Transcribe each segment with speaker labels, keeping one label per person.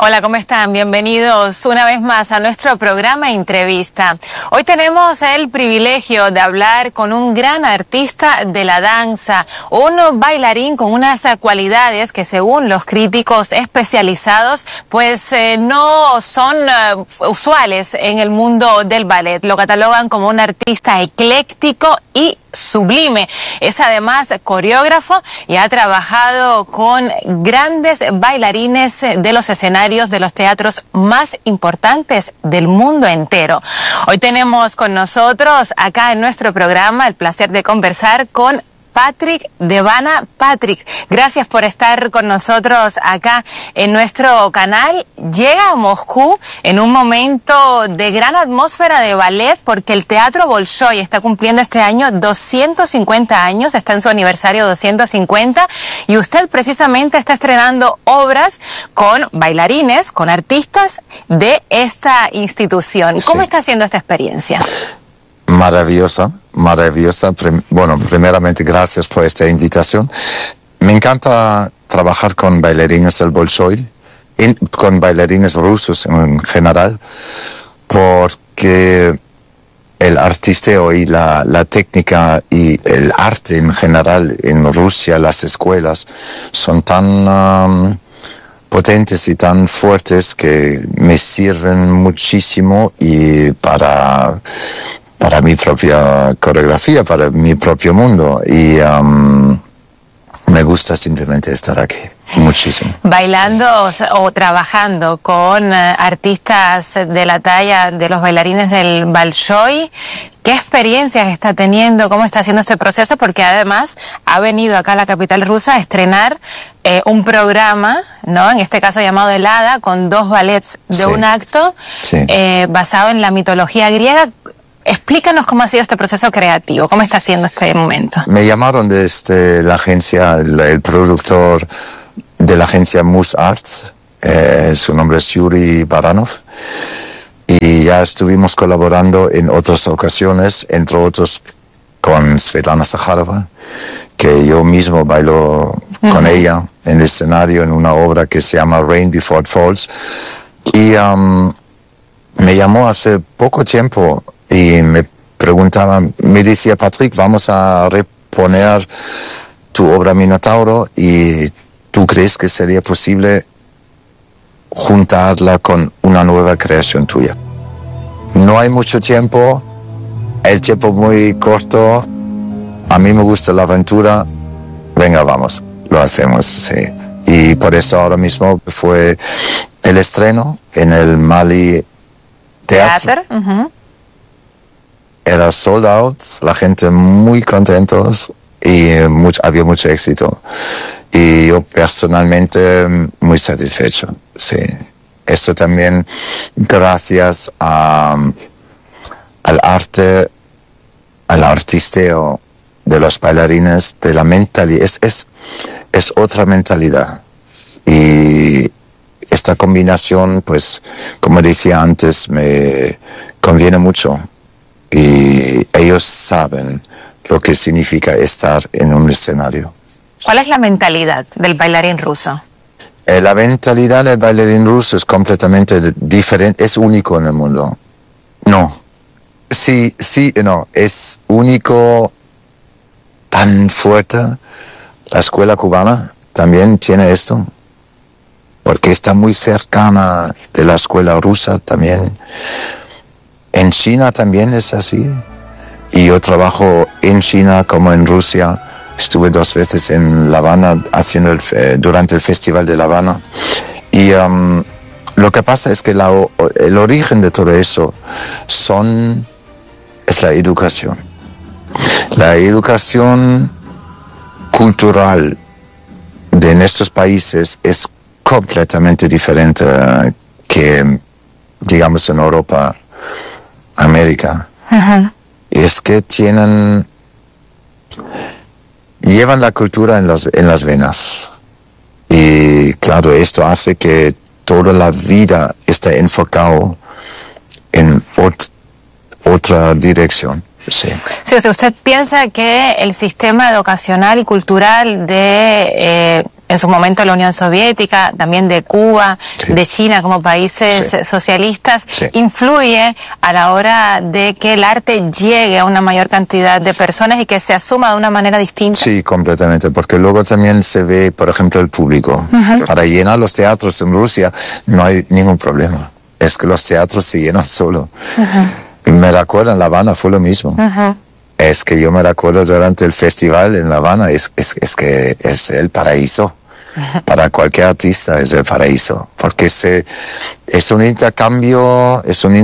Speaker 1: Hola, ¿cómo están? Bienvenidos una vez más a nuestro programa Entrevista. Hoy tenemos el privilegio de hablar con un gran artista de la danza, un bailarín con unas cualidades que según los críticos especializados pues no son usuales en el mundo del ballet. Lo catalogan como un artista ecléctico y sublime. Es además coreógrafo y ha trabajado con grandes bailarines de los escenarios de los teatros más importantes del mundo entero. Hoy tenemos con nosotros acá en nuestro programa el placer de conversar con Patrick Devana. Patrick, gracias por estar con nosotros acá en nuestro canal. Llega a Moscú en un momento de gran atmósfera de ballet porque el Teatro Bolshoi está cumpliendo este año 250 años, está en su aniversario 250 y usted precisamente está estrenando obras con bailarines, con artistas de esta institución. ¿Cómo está siendo esta experiencia?
Speaker 2: Maravillosa. Bueno, primeramente gracias por esta invitación. Me encanta trabajar con bailarines del Bolshoi, con bailarines rusos en general, porque el artisteo y la técnica y el arte en general en Rusia, las escuelas, son tan potentes y tan fuertes que me sirven muchísimo y para mi propia coreografía, para mi propio mundo. Y me gusta simplemente estar aquí, muchísimo.
Speaker 1: Bailando o trabajando con artistas de la talla de los bailarines del Bolshoi, ¿qué experiencias está teniendo? ¿Cómo está haciendo este proceso? Porque además ha venido acá a la capital rusa a estrenar un programa, ¿no? En este caso llamado El Hada, con 2 ballets de un acto, basado en la mitología griega. Explícanos cómo ha sido este proceso creativo, cómo está siendo este momento.
Speaker 2: Me llamaron desde la agencia, el productor de la agencia Mus Arts, su nombre es Yuri Baranov, y ya estuvimos colaborando en otras ocasiones, entre otros con Svetlana Zakharova, que yo mismo bailo con ella en el escenario en una obra que se llama Rain Before It Falls, y me llamó hace poco tiempo y me preguntaba, me decía: Patrick, vamos a reponer tu obra Minotauro y ¿tú crees que sería posible juntarla con una nueva creación tuya? No hay mucho tiempo, el tiempo muy corto, a mí me gusta la aventura, venga, vamos, lo hacemos, sí. Y por eso ahora mismo fue el estreno en el Mali Teatro. Era sold out, la gente muy contentos y había mucho éxito. Y yo personalmente muy satisfecho, sí. Esto también gracias al arte, al artisteo de los bailarines, de la mentalidad. Es otra mentalidad. Y esta combinación, pues, como decía antes, me conviene mucho. Y ellos saben lo que significa estar en un escenario.
Speaker 1: ¿Cuál es la mentalidad del bailarín ruso?
Speaker 2: La mentalidad del bailarín ruso es completamente diferente, es único en el mundo. No, sí, no, es único, tan fuerte. La escuela cubana también tiene esto, porque está muy cercana de la escuela rusa también. En China también es así. Y yo trabajo en China como en Rusia. Estuve 2 veces en La Habana haciendo durante el Festival de La Habana. Y lo que pasa es que el origen de todo eso es la educación. La educación cultural de nuestros países es completamente diferente que, digamos, en Europa, América. Es que llevan la cultura en las venas. Y claro, esto hace que toda la vida esté enfocado en otra dirección. sí.
Speaker 1: Sí, ¿usted piensa que el sistema educacional y cultural de, en su momento, la Unión Soviética, también de Cuba,
Speaker 2: Sí.
Speaker 1: de China como países
Speaker 2: Sí.
Speaker 1: socialistas,
Speaker 2: Sí.
Speaker 1: influye a la hora de que el arte llegue a una mayor cantidad de personas y que se asuma de una manera distinta?
Speaker 2: Sí, completamente, porque luego también se ve, por ejemplo, el público. Para llenar los teatros en Rusia no hay ningún problema. Es que los teatros se llenan solo. Me recuerdo en La Habana fue lo mismo. Es que yo me recuerdo durante el festival en La Habana, es que es el paraíso. Para cualquier artista es el paraíso, porque es un intercambio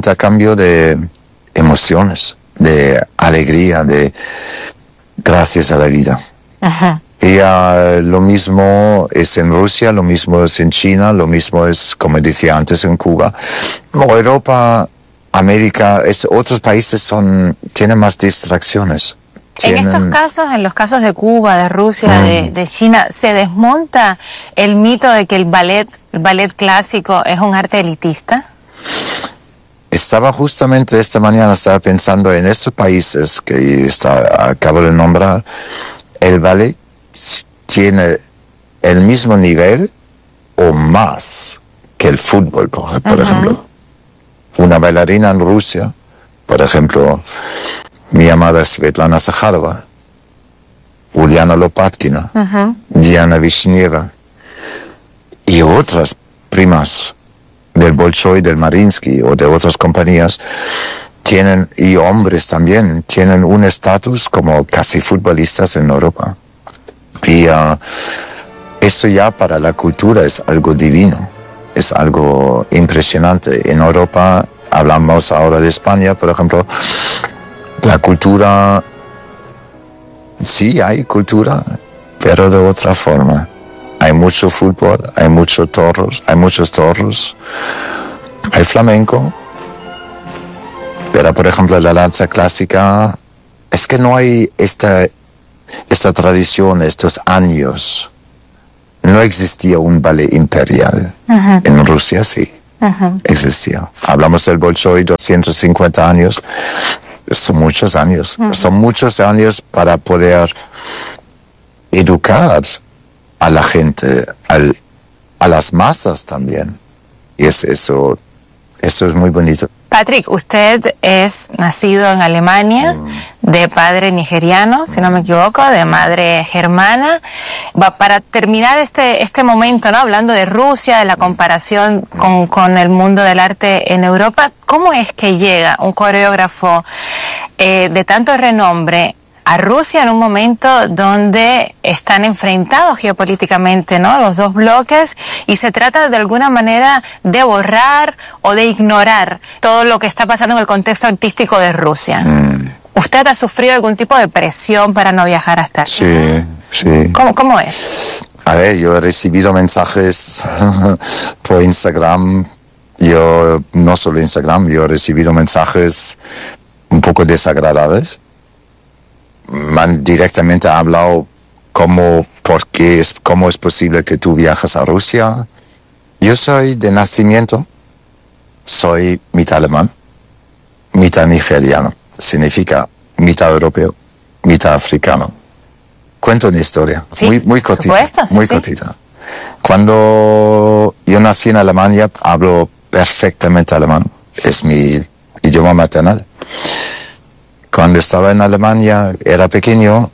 Speaker 2: de emociones, de alegría, de gracias a la vida. Y lo mismo es en Rusia, lo mismo es en China, lo mismo es, como decía antes, en Cuba. Europa, América, otros países tienen más distracciones.
Speaker 1: En estos casos, en los casos de Cuba, de Rusia, de China, ¿se desmonta el mito de que el ballet clásico es un arte elitista?
Speaker 2: Estaba justamente esta mañana pensando en estos países que acabo de nombrar, el ballet tiene el mismo nivel o más que el fútbol, por ejemplo. Una bailarina en Rusia, por ejemplo, mi amada Svetlana Zakharova, Uliana Lopatkina, Diana Vishnieva y otras primas del Bolshoi, del Mariinsky o de otras compañías, y hombres también, tienen un estatus como casi futbolistas en Europa. Y eso ya para la cultura es algo divino, es algo impresionante. En Europa, hablamos ahora de España, por ejemplo, la cultura, sí hay cultura, pero de otra forma. Hay mucho fútbol, hay muchos toros, hay flamenco, pero por ejemplo la danza clásica, es que no hay esta tradición, estos años. No existía un ballet imperial. En Rusia sí, existía. Hablamos del Bolshoi, 250 años. Son muchos años. Son muchos años para poder educar a la gente, a las masas también. Y eso es muy bonito.
Speaker 1: Patrick, usted es nacido en Alemania, de padre nigeriano, si no me equivoco, de madre germana. Para terminar este momento, ¿no? Hablando de Rusia, de la comparación con el mundo del arte en Europa, ¿cómo es que llega un coreógrafo de tanto renombre a Rusia en un momento donde están enfrentados geopolíticamente, ¿no?, los dos bloques, y se trata de alguna manera de borrar o de ignorar todo lo que está pasando en el contexto artístico de Rusia? ¿Usted ha sufrido algún tipo de presión para no viajar hasta allí?
Speaker 2: Sí, sí.
Speaker 1: ¿Cómo es?
Speaker 2: A ver, yo he recibido mensajes por Instagram. Yo, no solo Instagram, yo he recibido mensajes un poco desagradables. Man directamente ha hablado cómo es posible que tú viajes a Rusia. Yo soy de nacimiento, soy mitad alemán, mitad nigeriano. Significa mitad europeo, mitad africano. Cuento una historia,
Speaker 1: sí,
Speaker 2: muy cortita,
Speaker 1: supuesto, sí,
Speaker 2: muy cortita. Cuando yo nací en Alemania, hablo perfectamente alemán, es mi idioma maternal. Cuando estaba en Alemania, era pequeño,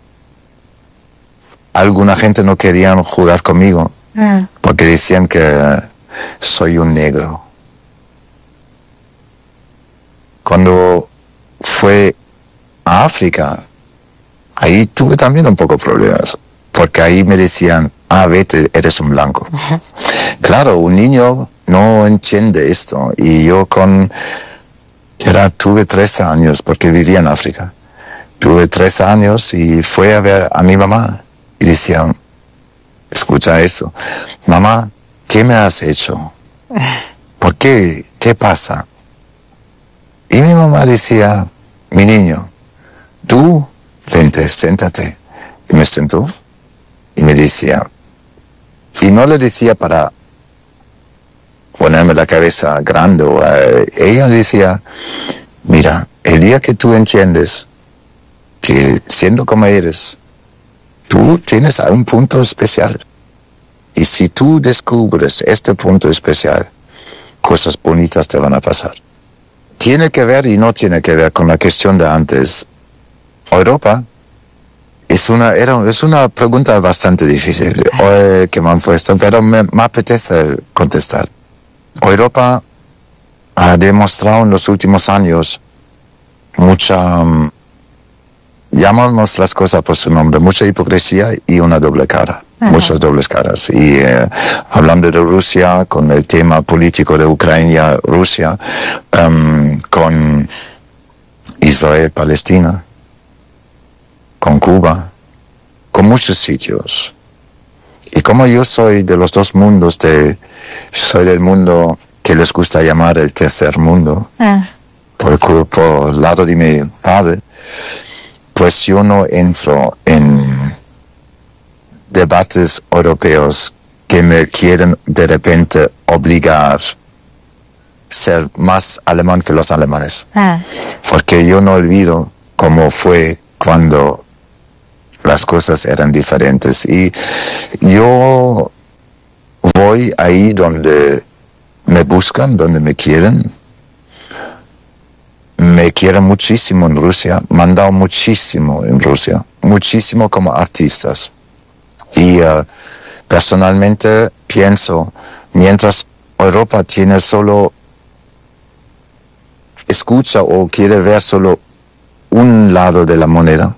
Speaker 2: alguna gente no quería jugar conmigo, porque decían que soy un negro. Cuando fue a África, ahí tuve también un poco problemas, porque ahí me decían, vete, eres un blanco. Claro, un niño no entiende esto, y yo tuve 13 años, porque vivía en África. Tuve 13 años y fui a ver a mi mamá y decía, escucha eso, mamá, ¿qué me has hecho? ¿Por qué? ¿Qué pasa? Y mi mamá decía, mi niño, tú vente, siéntate. Y me sentó y me decía, y no le decía para ponerme la cabeza grande, ella decía, mira, El día que tú entiendes que siendo como eres, tú tienes un punto especial. Y si tú descubres este punto especial, cosas bonitas te van a pasar. Tiene que ver y no tiene que ver con la cuestión de antes. Europa es una pregunta bastante difícil que me han puesto, pero me apetece contestar. Europa ha demostrado en los últimos años mucha, llamamos las cosas por su nombre, mucha hipocresía y una doble cara. Muchas dobles caras. Y hablando de Rusia, con el tema político de Ucrania, Rusia, con Israel, Palestina, con Cuba, con muchos sitios. Y como yo soy de los dos mundos, soy del mundo que les gusta llamar el tercer mundo, por el lado de mi padre, pues yo no entro en debates europeos que me quieren de repente obligar a ser más alemán que los alemanes. Porque yo no olvido cómo fue cuando las cosas eran diferentes. Y yo voy ahí donde me buscan, donde me quieren. Me quieren muchísimo en Rusia, me han dado muchísimo en Rusia, muchísimo como artistas. Y personalmente pienso, mientras Europa tiene solo, escucha o quiere ver solo un lado de la moneda,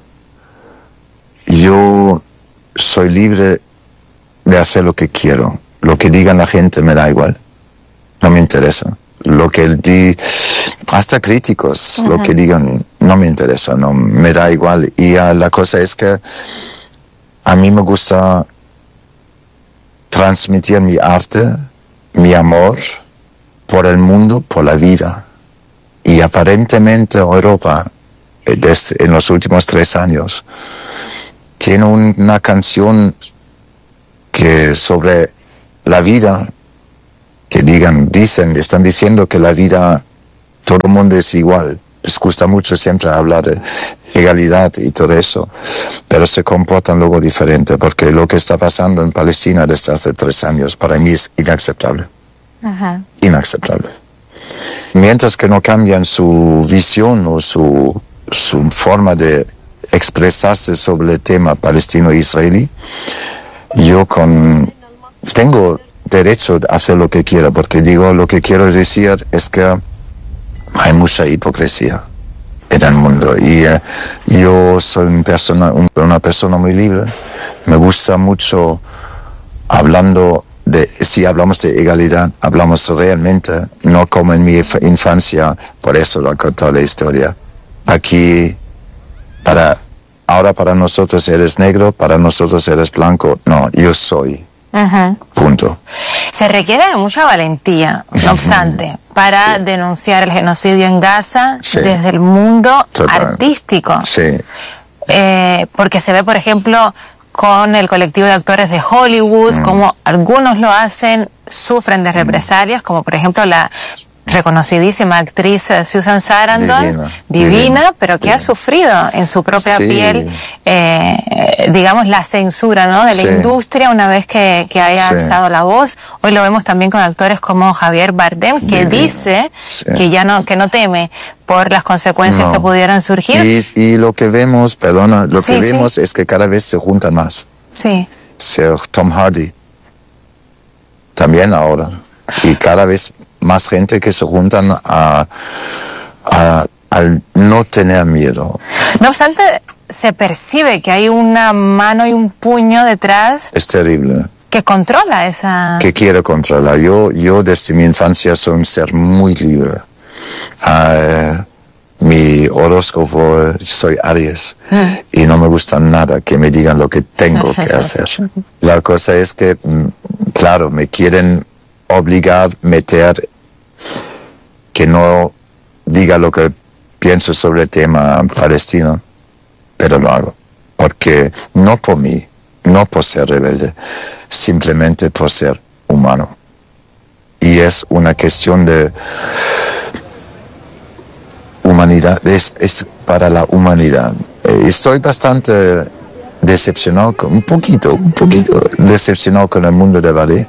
Speaker 2: yo soy libre de hacer lo que quiero. Lo que digan la gente me da igual, no me interesa. Lo que hasta críticos, lo que digan, no me interesa, no me da igual. Y la cosa es que a mí me gusta transmitir mi arte, mi amor por el mundo, por la vida. Y aparentemente Europa, en los últimos 3 años, tiene una canción que sobre la vida, que están diciendo que la vida, todo el mundo es igual. Les gusta mucho siempre hablar de egalidad y todo eso, pero se comportan luego diferente, porque lo que está pasando en Palestina desde hace 3 años para mí es inaceptable. Inaceptable. Mientras que no cambian su visión o su forma de expresarse sobre el tema palestino-israelí, yo tengo derecho a hacer lo que quiera, porque lo que quiero decir es que hay mucha hipocresía en el mundo y yo soy una persona muy libre. Me gusta mucho si hablamos de egalidad, hablamos realmente, no como en mi infancia, por eso lo he contado la historia. Aquí, ahora para nosotros eres negro, para nosotros eres blanco. No, yo soy. Punto.
Speaker 1: Se requiere de mucha valentía, no obstante, para denunciar el genocidio en Gaza desde el mundo artístico.
Speaker 2: Sí.
Speaker 1: Porque se ve, por ejemplo, con el colectivo de actores de Hollywood, como algunos lo hacen, sufren de represalias, como por ejemplo la reconocidísima actriz Susan Sarandon, divina, pero que ha sufrido en su propia piel, digamos, la censura, ¿no?, de la industria una vez que haya alzado la voz. Hoy lo vemos también con actores como Javier Bardem, que dice que no teme por las consecuencias que pudieran surgir.
Speaker 2: Y lo que vemos, vemos es que cada vez se juntan más.
Speaker 1: Sí.
Speaker 2: Tom Hardy, también ahora, y cada vez más gente que se juntan al no tener miedo.
Speaker 1: No obstante, se percibe que hay una mano y un puño detrás.
Speaker 2: Es terrible.
Speaker 1: Que controla esa...
Speaker 2: Que quiere controlar. Yo desde mi infancia soy un ser muy libre. Mi horóscopo, soy Aries, y no me gusta nada que me digan lo que tengo que hacer. La cosa es que, claro, me quieren obligar, meter, que no diga lo que pienso sobre el tema palestino, pero lo hago, porque no por mí, no por ser rebelde, simplemente por ser humano. Y es una cuestión de humanidad, es para la humanidad. Estoy bastante decepcionado, un poquito decepcionado con el mundo del ballet.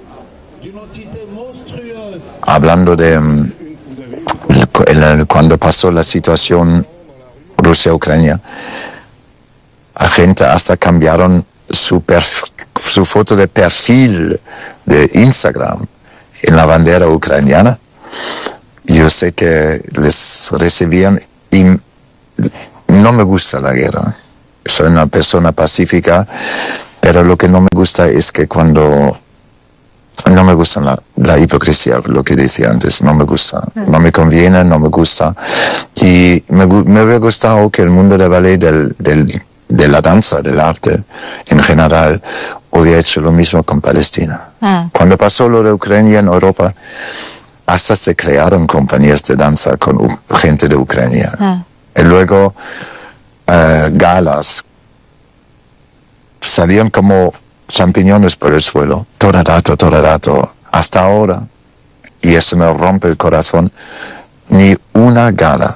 Speaker 2: Hablando de cuando pasó la situación Rusia-Ucrania, la gente hasta cambiaron su foto de perfil de Instagram en la bandera ucraniana. Yo sé que les recibían y no me gusta la guerra. Soy una persona pacífica, pero lo que no me gusta es que cuando... No me gusta la hipocresía, lo que decía antes, no me gusta, no me conviene, no me gusta. Y me hubiera gustado que el mundo del ballet, de la danza, del arte en general, hubiera hecho lo mismo con Palestina. Cuando pasó lo de Ucrania en Europa, hasta se crearon compañías de danza con gente de Ucrania. Y luego galas salían como champiñones por el suelo, todo el rato, hasta ahora, y eso me rompe el corazón, ni una gala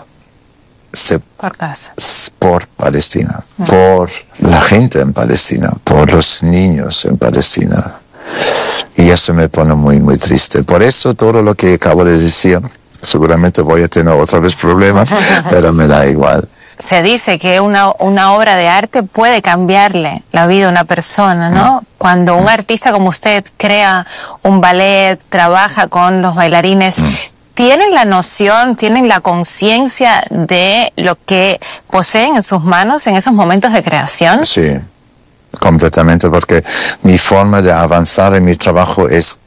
Speaker 2: por Palestina, por la gente en Palestina, por los niños en Palestina. Y eso me pone muy, muy triste. Por eso todo lo que acabo de decir, seguramente voy a tener otra vez problemas, pero me da igual.
Speaker 1: Se dice que una obra de arte puede cambiarle la vida a una persona, ¿no? Cuando un artista como usted crea un ballet, trabaja con los bailarines, ¿tienen la noción, tienen la conciencia de lo que poseen en sus manos en esos momentos de creación?
Speaker 2: Sí, completamente, porque mi forma de avanzar en mi trabajo es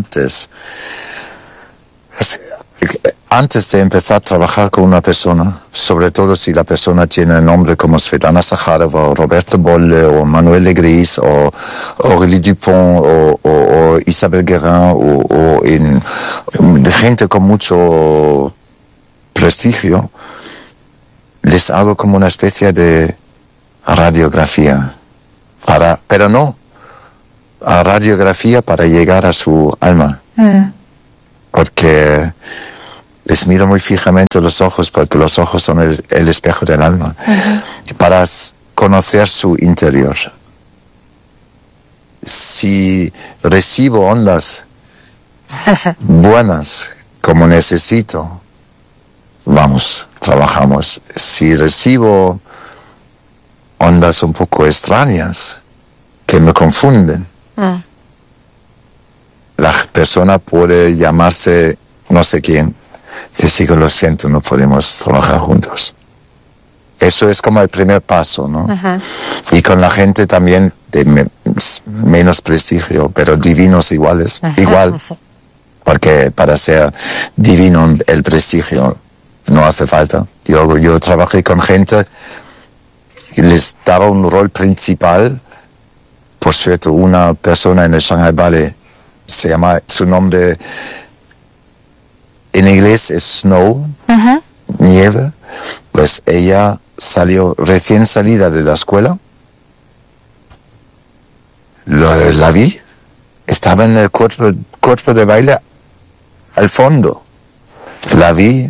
Speaker 2: antes de empezar a trabajar con una persona, sobre todo si la persona tiene un nombre como Svetlana Zakharova, o Roberto Bolle, o Manuel Legris, o Aurélie Dupont, o Isabel Guerin, o de gente con mucho prestigio, les hago como una especie de radiografía, pero no a radiografía para llegar a su alma, porque les miro muy fijamente los ojos, porque los ojos son el espejo del alma, para conocer su interior. Si recibo ondas buenas como necesito, vamos, trabajamos. Si recibo ondas un poco extrañas que me confunden, la persona puede llamarse no sé quién, decir lo siento, no podemos trabajar juntos. Eso es como el primer paso, ¿no? Y con la gente también de menos prestigio, pero divinos igual, porque para ser divino el prestigio no hace falta. Yo trabajé con gente y les daba un rol principal. Por cierto, una persona en el Shanghai Ballet, su nombre en inglés es Snow, nieve, pues ella salió recién salida de la escuela, la vi, estaba en el cuerpo de baile al fondo, la vi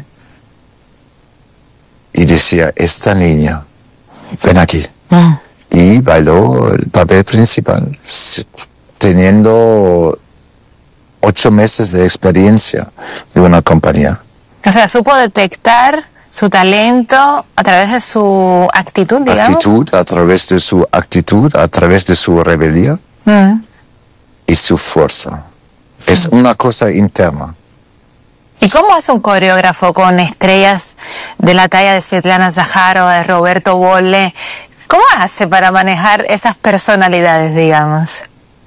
Speaker 2: y decía, esta niña, ven aquí, y bailó el papel principal, teniendo 8 meses de experiencia de una compañía.
Speaker 1: O sea, supo detectar su talento a través de su actitud, digamos.
Speaker 2: A través de su actitud, a través de su rebeldía y su fuerza. Es una cosa interna.
Speaker 1: ¿Y cómo hace un coreógrafo con estrellas de la talla de Svetlana Zakharova, de Roberto Bolle? ¿Cómo hace para manejar esas personalidades, digamos?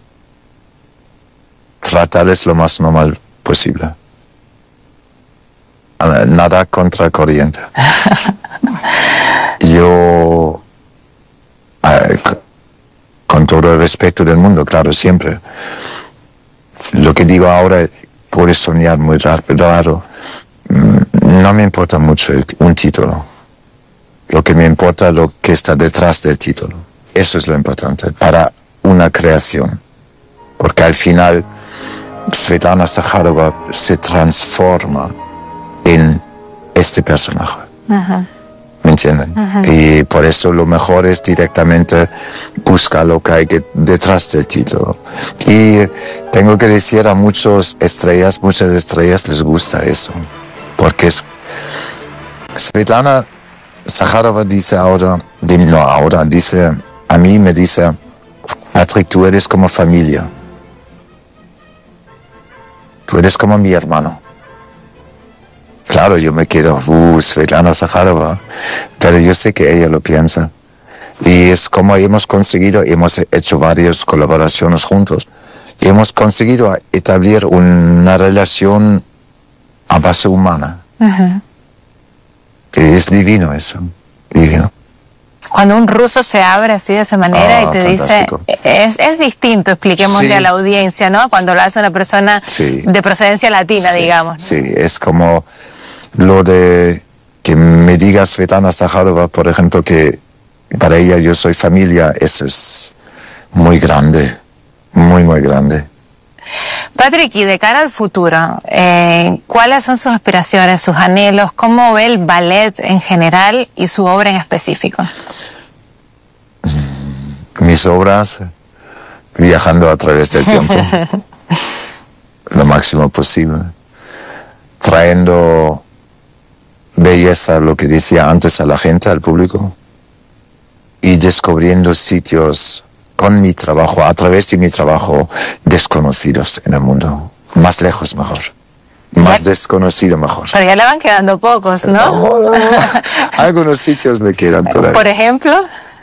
Speaker 2: Tratarles lo más normal posible. Nada contracorriente. Yo, con todo el respeto del mundo, claro, siempre. Lo que digo ahora puede soñar muy raro. No me importa mucho un título. Lo que me importa es lo que está detrás del título. Eso es lo importante para una creación. Porque al final Svetlana Zakharova se transforma en este personaje. ¿Me entienden? Y por eso lo mejor es directamente buscar lo que hay detrás del título. Y tengo que decir a muchas estrellas les gusta eso. Porque Svetlana Zakharova dice a mí me dice, Patrick, tú eres como familia. Tú eres como mi hermano. Claro, yo me quiero, Svetlana Zakharova, pero yo sé que ella lo piensa. Y es como hemos hecho varias colaboraciones juntos. Y hemos conseguido establecer una relación a base humana. Es divino eso, divino.
Speaker 1: Cuando un ruso se abre así de esa manera y te
Speaker 2: fantástico.
Speaker 1: dice, es distinto, expliquémosle
Speaker 2: Sí.
Speaker 1: a la audiencia, ¿no? Cuando lo hace una persona de procedencia latina, digamos.
Speaker 2: Sí, es como lo de que me diga Svetlana Zakharova, por ejemplo, que para ella yo soy familia, eso es muy grande, muy, muy grande.
Speaker 1: Patrick, y de cara al futuro, ¿cuáles son sus aspiraciones, sus anhelos? ¿Cómo ve el ballet en general y su obra en específico?
Speaker 2: Mis obras, viajando a través del tiempo, lo máximo posible, trayendo belleza, lo que decía antes, a la gente, al público, y descubriendo sitios con mi trabajo, a través de mi trabajo, desconocidos en el mundo. Más lejos mejor. Más desconocido mejor.
Speaker 1: Pero ya le van quedando pocos, ¿no?
Speaker 2: No. Algunos sitios me quedan todavía.
Speaker 1: Por ejemplo.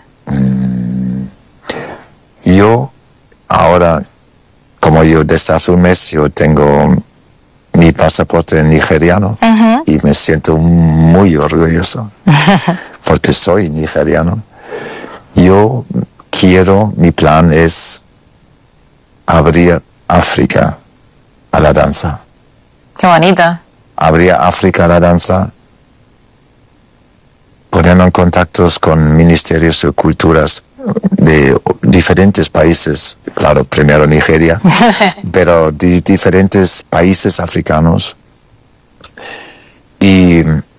Speaker 2: Yo, ahora, como yo desde hace un mes, yo tengo mi pasaporte nigeriano y me siento muy orgulloso porque soy nigeriano. Yo mi plan es abrir África a la danza.
Speaker 1: Qué bonito.
Speaker 2: Abrir África a la danza, poniendo en contactos con ministerios de culturas de diferentes países, claro, primero Nigeria, pero de diferentes países africanos, y